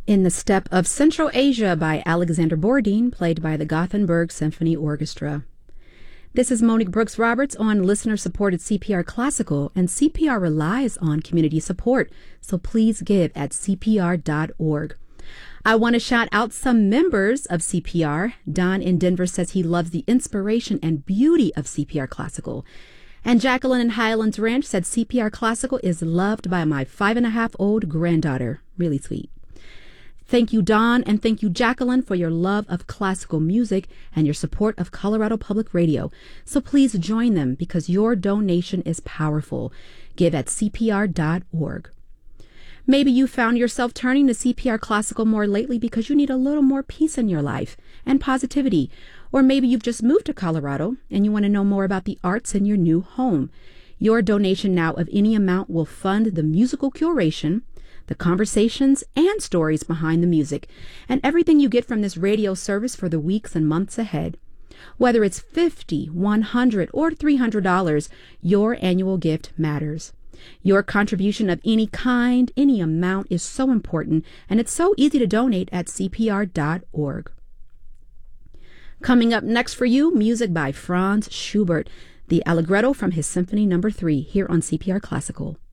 In the Steppe of Central Asia by Alexander Borodin, played by the Gothenburg Symphony Orchestra. This is Monique Brooks Roberts on listener-supported CPR Classical, and CPR relies on community support, so please give at cpr.org. I want to shout out some members of CPR. Don in Denver says he loves the inspiration and beauty of CPR Classical. And Jacqueline in Highlands Ranch said CPR Classical is loved by my 5.5-year-old granddaughter. Really sweet. Thank you, Don, and thank you, Jacqueline, for your love of classical music and your support of Colorado Public Radio. So please join them because your donation is powerful. Give at cpr.org. Maybe you found yourself turning to CPR Classical more lately because you need a little more peace in your life and positivity. Or maybe you've just moved to Colorado and you want to know more about the arts in your new home. Your donation now of any amount will fund the musical curation, the conversations and stories behind the music, and everything you get from this radio service for the weeks and months ahead. Whether it's $50, $100, or $300, your annual gift matters. Your contribution of any kind, any amount is so important, and it's so easy to donate at cpr.org. Coming up next for you, music by Franz Schubert, the Allegretto from his Symphony No. 3, here on CPR Classical.